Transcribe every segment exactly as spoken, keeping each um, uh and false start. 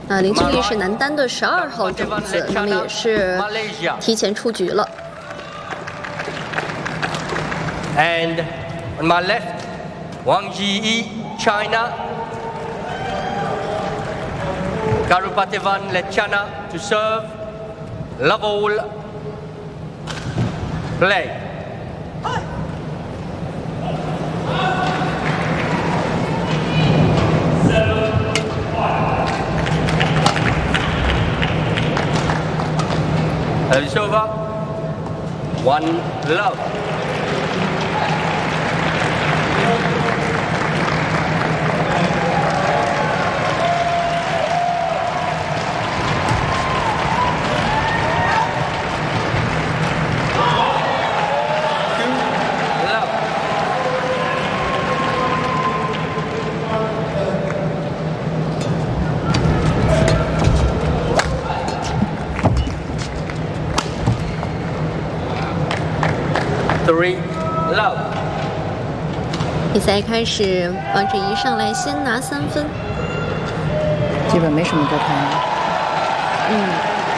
啊，林俊逸是男单的十二号种子，那么也是提前出局了。 And on my left, Wang Jiyi, China. Garupatevan Lechana to serve. Love all. Play. It's over. One love. Three love。 比赛开始，王芷怡上来先拿三分， 基本没什么多拍。 嗯。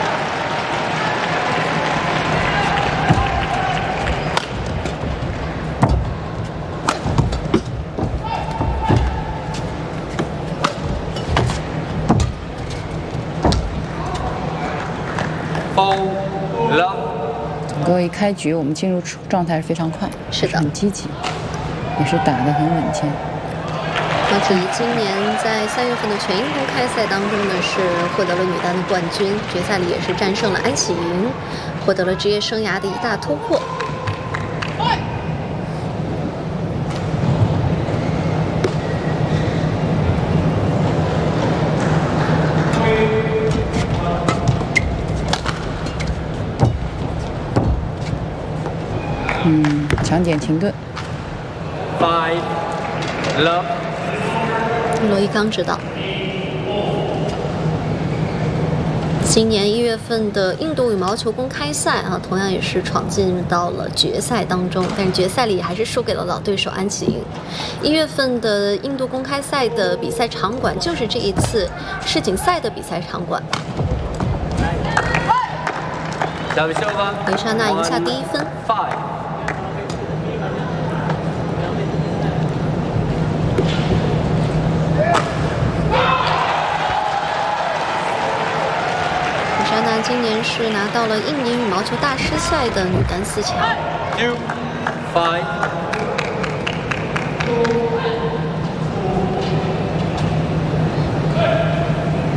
Four love。 各位一开局，我们进入状态是非常快， 是的， 很积极，也是打得很稳健。 王芷怡今年在三月份的全英公开赛当中呢，是获得了女单的冠军，决赛里也是战胜了安喜莹，获得了职业生涯的一大突破。 嗯，强点停顿。 Five love。 罗一刚指导。今年一月份的印度羽毛球公开赛啊，同样也是闯进到了决赛当中，但是决赛里还是输给了老对手安琪莹。一月份的印度公开赛的比赛场馆就是这一次世锦赛的比赛场馆。维莎娜赢下第一分。维莎娜今年是拿到了印尼羽毛球大师赛的女单四强。 Two, five.